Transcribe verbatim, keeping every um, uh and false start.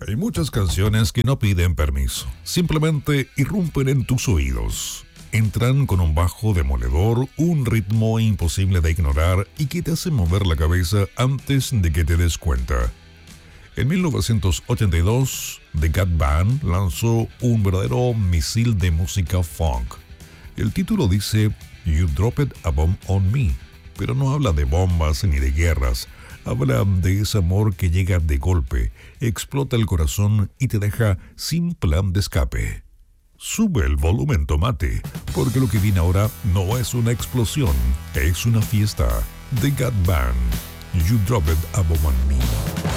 Hay muchas canciones que no piden permiso, simplemente irrumpen en tus oídos. Entran con un bajo demoledor, un ritmo imposible de ignorar y que te hace mover la cabeza antes de que te des cuenta. En mil novecientos ochenta y dos, The Gad Band lanzó un verdadero misil de música funk. El título dice You Dropped a Bomb on Me, pero no habla de bombas ni de guerras. Habla de ese amor que llega de golpe, explota el corazón y te deja sin plan de escape. Sube el volumen, tomate, porque lo que viene ahora no es una explosión, es una fiesta. The Gad Band, You Dropped a Bomb on Me.